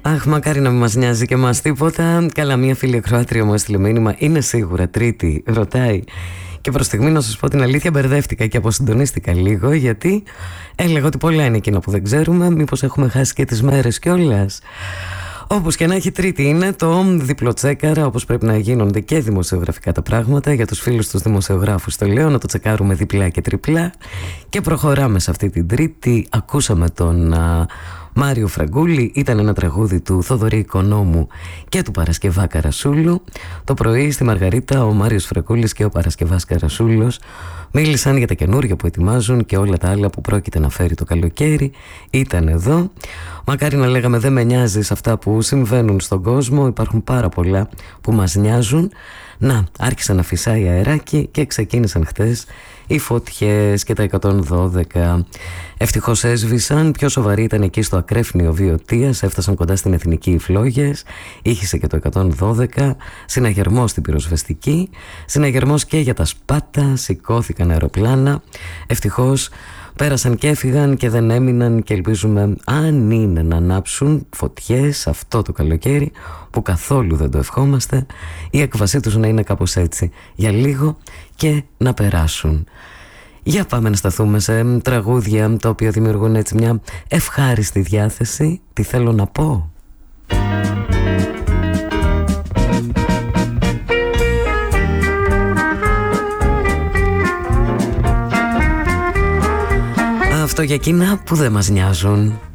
Αχ, μακάρι να μην μας νοιάζει και μας τίποτα. Καλά, μία φίλη ακροάτρια μου έστειλε μήνυμα. Είναι σίγουρα Τρίτη, ρωτάει. Και προς στιγμή, να σας πω την αλήθεια, μπερδεύτηκα και αποσυντονίστηκα λίγο, γιατί έλεγα ότι πολλά είναι εκείνα που δεν ξέρουμε. Μήπως έχουμε χάσει και τις μέρες κιόλας. Όπως και να έχει, Τρίτη είναι, το διπλοτσέκαρα, όπως πρέπει να γίνονται και δημοσιογραφικά τα πράγματα. Για τους φίλους τους δημοσιογράφους το λέω, να το τσεκάρουμε διπλά και τριπλά. Και προχωράμε σε αυτή την Τρίτη. Ακούσαμε τον Μάριο Φραγκούλη, ήταν ένα τραγούδι του Θοδωρή Οικονόμου και του Παρασκευά Καρασούλου. Το πρωί στη Μαργαρίτα ο Μάριος Φραγκούλης και ο Παρασκευάς Καρασούλος μίλησαν για τα καινούργια που ετοιμάζουν και όλα τα άλλα που πρόκειται να φέρει το καλοκαίρι. Ήταν εδώ. Μακάρι να λέγαμε δεν με νοιάζει σε αυτά που συμβαίνουν στον κόσμο. Υπάρχουν πάρα πολλά που μας νοιάζουν. Να, άρχισε να φυσάει αεράκι και ξεκίνησαν χτες οι φωτιές και τα 112. Ευτυχώς έσβησαν. Πιο σοβαρή ήταν εκεί στο ακρέφνιο Βιωτίας. Έφτασαν κοντά στην Εθνική οι φλόγες. Ήχησε και το 112. Συναγερμός στην πυροσβεστική. Συναγερμός και για τα Σπάτα. Σηκώθηκαν αεροπλάνα. Ευτυχώς πέρασαν και έφυγαν και δεν έμειναν, και ελπίζουμε, αν είναι να ανάψουν φωτιές αυτό το καλοκαίρι, που καθόλου δεν το ευχόμαστε, η έκβασή τους να είναι κάπως έτσι για λίγο και να περάσουν. Για πάμε να σταθούμε σε τραγούδια τα οποία δημιουργούν έτσι μια ευχάριστη διάθεση. Τι θέλω να πω? Αυτό για εκείνα που δεν μας νοιάζουν.